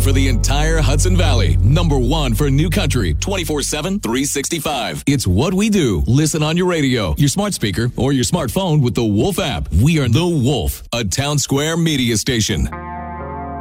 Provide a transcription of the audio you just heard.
for the entire Hudson Valley. Number one for new country, 24/7, 365. It's what we do. Listen on your radio, your smart speaker, or your smartphone with the Wolf app. We are The Wolf, a Town Square media station.